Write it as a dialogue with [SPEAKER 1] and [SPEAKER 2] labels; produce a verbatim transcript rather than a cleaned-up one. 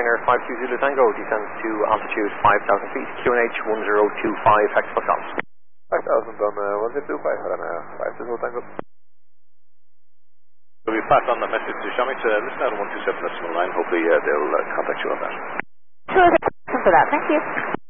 [SPEAKER 1] Dreamliner five two Zulu Tango, descends to altitude five thousand feet, Q N H one zero two five hectopascals.
[SPEAKER 2] five thousand on uh, one zero two five, and uh, five two Zulu Tango.
[SPEAKER 3] So we pass on the message to Shamit, uh, listen out on one two seven decimal nine, hopefully uh, they'll uh, contact you on that.
[SPEAKER 4] Sure, for that, thank you.